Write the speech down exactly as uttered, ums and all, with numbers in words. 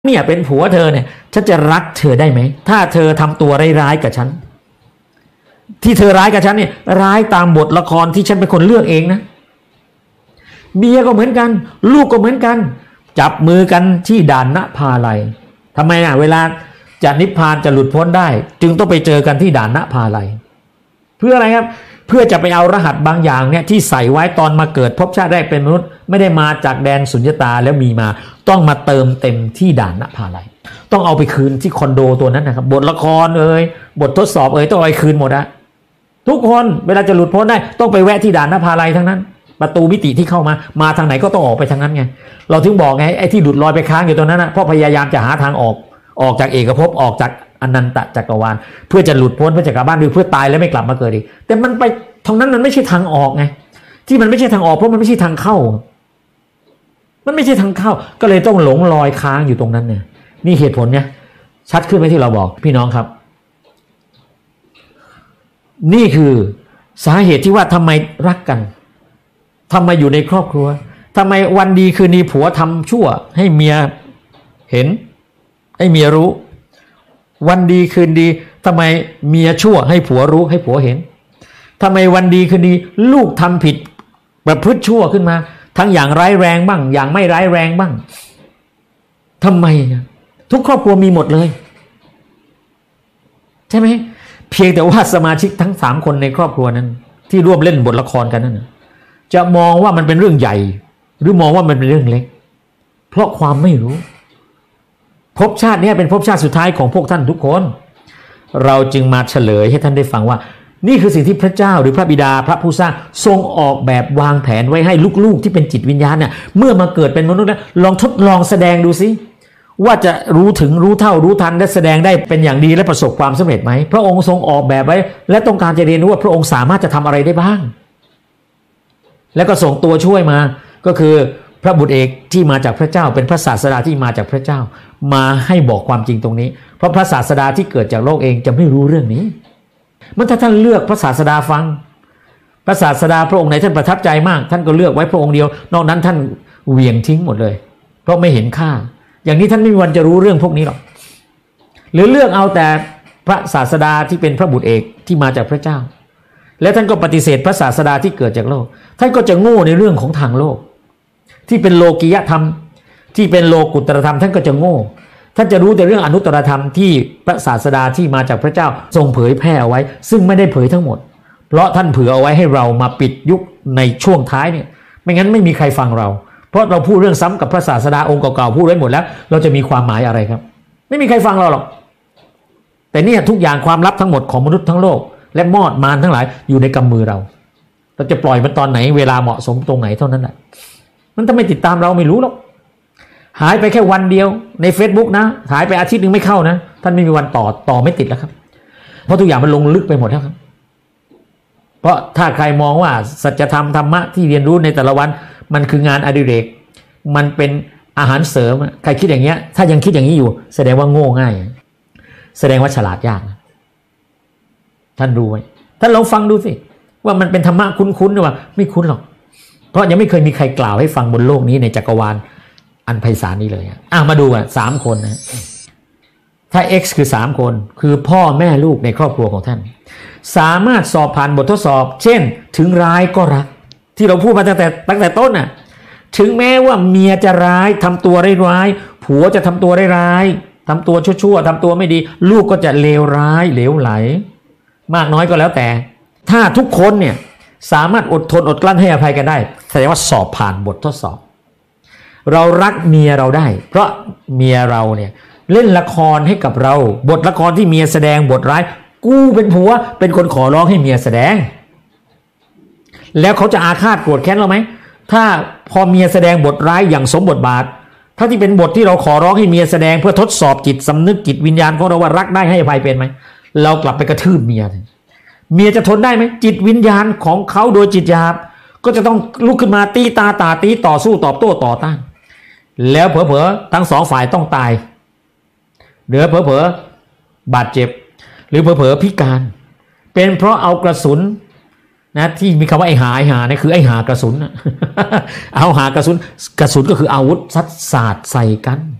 เนี่ยเป็นผัวเธอเนี่ยฉันจะรักเธอได้ไหมถ้าเธอทำตัวร้ายๆกับฉันที่เธอร้ายกับฉันเนี่ยร้ายตามบทละครที่ฉันเป็นคนเลือกเองนะเมียก็เหมือนกันลูกก็เหมือนกันจับมือกันที่ด่านนภาลัยทำไมอ่ะเวลาจะนิพพานจะหลุดพ้นได้จึงต้องไปเจอกันที่ด่านนภาลัยเพื่ออะไรครับเพื่อจะไปเอารหัสบางอย่างเนี่ยที่ใส่ไว้ตอนมาเกิดภพชาติแรกเป็นมนุษย์ไม่ได้มาจากแดนสุญญตาแล้วมีมาต้องมาเติมเต็มที่ด่านนภาลัยต้องเอาไปคืนที่คอนโดตัวนั้นนะครับบทละครเอ่ยบททดสอบเอ่ยต้องเอาไปคืนหมดอะทุกคนเวลาจะหลุดพ้นได้ต้องไปแวะที่ด่านนภาลัยทั้งนั้นประตูมิติที่เข้ามามาทางไหนก็ต้องออกไปทางนั้นไงเราถึงบอกไงไอ้ที่หลุดลอยไปค้างอยู่ตรงนั้นนะเพราะพยายามจะหาทางออกออกจากเอกภพออกจากอนันตจักรวาลเพื่อจะหลุดพ้นเพื่อจะกลับบ้านหรือเพื่อตายแล้วไม่กลับมาเกิดอีกแต่มันไปทางนั้นมันไม่ใช่ทางออกไงที่มันไม่ใช่ทางออกเพราะมันไม่ใช่ทางเข้ามันไม่ใช่ทางเข้าก็เลยต้องหลงลอยค้างอยู่ตรงนั้นเนี่ยนี่เหตุผลเนี่ยชัดขึ้นไหมที่เราบอกพี่น้องครับนี่คือสาเหตุที่ว่าทำไมรักกันทำไมอยู่ในครอบครัวทำไมวันดีคืนดีผัวทำชั่วให้เมียเห็นให้เมียรู้วันดีคืนดีทำไมเมียชั่วให้ผัวรู้ให้ผัวเห็นทำไมวันดีคืนดีลูกทำผิดประพฤติชั่วขึ้นมาทั้งอย่างร้ายแรงบ้างอย่างไม่ร้ายแรงบ้างทำไมนะทุกครอบครัวมีหมดเลยใช่ไหมเพียงแต่ว่าสมาชิกทั้งสามคนในครอบครัวนั้นที่ร่วมเล่นบทละครกันนั้นนะจะมองว่ามันเป็นเรื่องใหญ่หรือมองว่ามันเป็นเรื่องเล็กเพราะความไม่รู้ภพชาตินี้เป็นภพชาติสุดท้ายของพวกท่านทุกคนเราจึงมาเฉลยให้ท่านได้ฟังว่านี่คือสิ่งที่พระเจ้าหรือพระบิดาพระผู้สร้างทรงออกแบบวางแผนไว้ให้ลูกๆที่เป็นจิตวิญญาณเนี่ยเมื่อมาเกิดเป็นมนุษย์แล้วลองทดลองแสดงดูสิว่าจะรู้ถึงรู้เท่ารู้ทันและแสดงได้เป็นอย่างดีและประสบความสำเร็จไหมพระองค์ทรงออกแบบไว้และต้องการจะเรียนรู้ว่าพระองค์สามารถจะทำอะไรได้บ้างแล้วก็ส่งตัวช่วยมาก็คือพระบุตรเอกที่มาจากพระเจ้าเป็นพระศาสดาที่มาจากพระเจ้ามาให้บอกความจริงตรงนี้เพราะพระศาสดาที่เกิดจากโลกเองจะไม่รู้เรื่องนี้มันถ้าท่านเลือกพระศาสดาฟังพระศาสดาพระองค์ไหนท่านประทับใจมากท่านก็เลือกไว้พระองค์เดียวนอกนั้นท่านเหวี่ยงทิ้งหมดเลยเพราะไม่เห็นค่าอย่างนี้ท่านไม่มีวันจะรู้เรื่องพวกนี้หรอกหรือเลือกเอาแต่พระศาสดาที่เป็นพระบุตรเอกที่มาจากพระเจ้าและท่านก็ปฏิเสธพระศาสดาที่เกิดจากโลกท่านก็จะโง่ในเรื่องของทางโลกที่เป็นโลกียธรรมที่เป็นโลกุตตรธรรมท่านก็จะโง่ท่านจะรู้แต่เรื่องอนุตตรธรรมที่พระศาสดาที่มาจากพระเจ้าทรงเผยแพร่เอาไว้ซึ่งไม่ได้เผยทั้งหมดเพราะท่านเผื่อเอาไว้ให้เรามาปิดยุคในช่วงท้ายเนี่ยไม่งั้นไม่มีใครฟังเราเพราะเราพูดเรื่องซ้ำกับพระศาสดาองค์เก่าๆพูดไว้หมดแล้วเราจะมีความหมายอะไรครับไม่มีใครฟังเราหรอกแต่เนี่ยทุกอย่างความลับทั้งหมดของมนุษย์ทั้งโลกและมอดมารทั้งหลายอยู่ในกำมือเราเราจะปล่อยมันตอนไหนเวลาเหมาะสมตรงไหนเท่านั้นแหละมันถ้าไม่ติดตามเราไม่รู้หรอกหายไปแค่วันเดียวใน Facebook นะหายไปอาทิตย์นึงไม่เข้านะท่านไม่มีวันต่อต่อไม่ติดแล้วครับเพราะทุกอย่างมันลงลึกไปหมดแล้วครับเพราะถ้าใครมองว่าสัจธรรมธรรมะที่เรียนรู้ในแต่ละวันมันคืองานอดิเรกมันเป็นอาหารเสริมใครคิดอย่างเงี้ยถ้ายังคิดอย่างนี้อยู่แสดงว่าโง่ง่ายแสดงว่าฉลาดยากท่านรู้ไว้ท่านลองฟังดูสิว่ามันเป็นธรรมะคุ้นๆหรือว่าไม่คุ้นหรอกเพราะยังไม่เคยมีใครกล่าวให้ฟังบนโลกนี้ในจักรวาลอันไพศาลนี้เลยอ่ะมาดูอ่ะสามคนนะถ้า X คือสามคนคือพ่อแม่ลูกในครอบครัวของท่านสามารถสอบผ่านบททดสอบเช่นถึงร้ายก็รักที่เราพูดมาตั้งแต่ตั้งแต่ต้นน่ะถึงแม้ว่าเมียจะร้ายทำตัวร้ายๆผัวจะทำตัวร้ายๆทำตัวชั่วๆทำตัวไม่ดีลูกก็จะเลวร้ายเหลวไหลมากน้อยก็แล้วแต่ถ้าทุกคนเนี่ยสามารถอดทนอดกลั้นให้อภัยกันได้แสดงว่าสอบผ่านบททดสอบเรารักเมียเราได้เพราะเมียเราเนี่ยเล่นละครให้กับเราบทละครที่เมียแสดงบทร้ายกูเป็นผัวเป็นคนขอร้องให้เมียแสดงแล้วเขาจะอาฆาตโกรธแค้นเราไหมถ้าพอเมียแสดงบทร้ายอย่างสมบทบาทถ้าที่เป็นบทที่เราขอร้องให้เมียแสดงเพื่อทดสอบจิตสำนึกจิตวิญญาณของเราว่ารักได้ให้อภัยเป็นไหมเรากลับไปกระทืบเมียเมียจะทนได้ไหมจิตวิญญาณของเขาโดยจิตหยาบก็จะต้องลุกขึ้นมาตีตาตาตีต่อสู้ตอบโต้ต่อต้านแล้วเผลอๆทั้งสองฝ่ายต้องตายหรือเผลอๆบาดเจ็บหรือเผลอๆพิการเป็นเพราะเอากระสุนนะที่มีคำว่าไอ้หาไอ้หาเนี่ยคือไอ้หากระสุน เอาหากระสุนกระสุนก็คืออาวุธซัดสาดใส่กัน